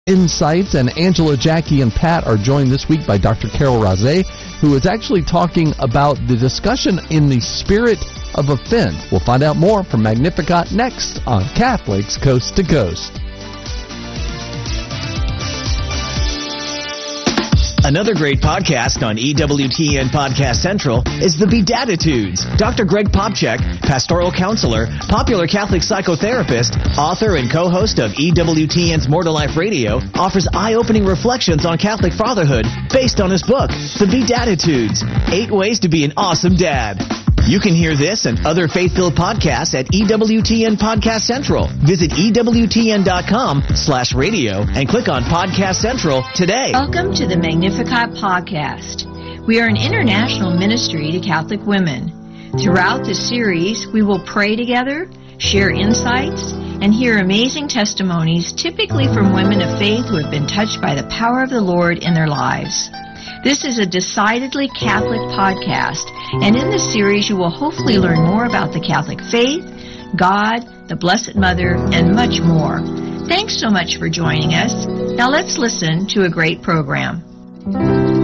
Insights, and Angela, Jackie, and Pat are joined this week by Dr. Carol Razé, who is actually talking about the discussion in the spirit of offend. We'll find out more from Magnificat next on Catholics Coast to Coast. Another great podcast on EWTN Podcast Central is The Beatitudes. Dr. Greg Popcak, pastoral counselor, popular Catholic psychotherapist, author and co-host of EWTN's More to Life Radio, offers eye-opening reflections on Catholic fatherhood based on his book, The Beatitudes, 8 Ways to Be an Awesome Dad. You can hear this and other faith-filled podcasts at EWTN Podcast Central. Visit EWTN.com/radio and click on Podcast Central today. Welcome to the Magnificat podcast. We are an international ministry to Catholic women. Throughout this series, we will pray together, share insights, and hear amazing testimonies, typically from women of faith who have been touched by the power of the Lord in their lives. This is a decidedly Catholic podcast, and in this series you will hopefully learn more about the Catholic faith, God, the Blessed Mother, and much more. Thanks so much for joining us. Now let's listen to a great program.